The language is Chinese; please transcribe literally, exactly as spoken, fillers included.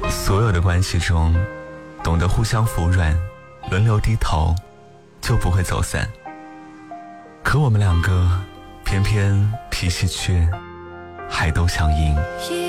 所有的关系中，懂得互相服软，轮流低头，就不会走散。可我们两个偏偏脾气倔，还都想赢。